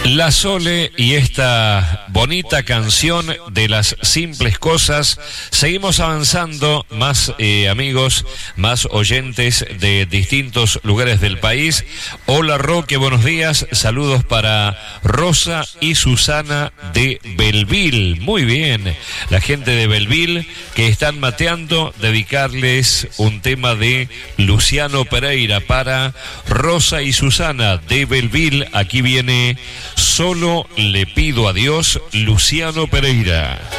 La Sole y esta bonita canción de las simples cosas. Seguimos avanzando, más amigos, más oyentes de distintos lugares del país. Hola Roque, buenos días. Saludos para Rosa y Susana de Belleville. Muy bien, la gente de Belleville que están mateando, dedicarles un tema de Luciano Pereira para Rosa y Susana de Belleville. Aquí viene Solo le pido a Dios, Luciano Pereira.